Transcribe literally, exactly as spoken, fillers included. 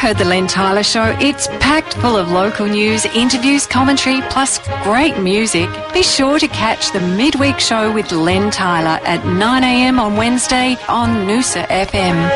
heard The Len Tyler Show. It's packed full of local news, interviews, commentary, plus great music. Be sure to catch the midweek show with Len Tyler at nine a m on Wednesday on Noosa F M.